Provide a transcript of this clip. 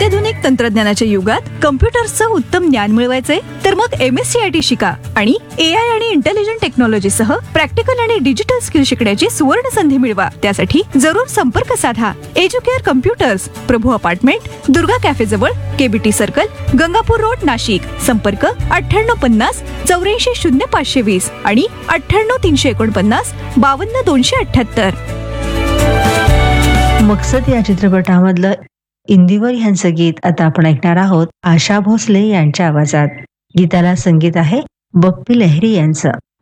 अत्याधुनिक तंत्रज्ञानाच्या युगात कम्प्युटर्सचं उत्तम ज्ञान मिळवायचंय तर मग MSCIT शिका आणि AI आणि इंटेलिजंट टेक्नॉलॉजी सह प्रॅक्टिकल आणि डिजिटल स्किल शिकण्याची सुवर्ण संधी मिळवा. त्यासाठी जरूर संपर्क साधा. एज्युकेअर कम्प्युटर्स, प्रभू अपार्टमेंट, दुर्गा कॅफे जवळ, KBT circle, Gangapur road, Nashik. संपर्क 9850 84 0520 आणि 98 349 52 278. मकसद या चित्रपटामधलं इंदिवर यांचं गीत आता आपण ऐकणार आहोत आशा भोसले यांच्या आवाजात. गीताला संगीत आहे बप्पी लहिरी यांचं.